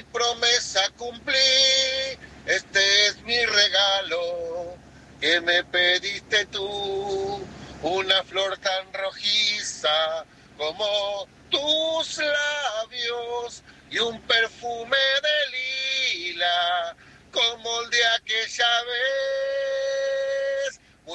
mi promesa cumplí, este es mi regalo que me pediste tú, una flor tan rojiza como tus labios y un perfume de lila como el de